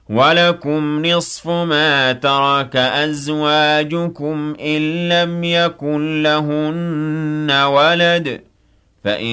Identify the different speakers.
Speaker 1: وَلَكُمْ نِصْفُ مَا تَرَكَ أَزْوَاجُكُمْ إِن لَّمْ يَكُن لَّهُنَّ وَلَدٌ ۚ فَإِن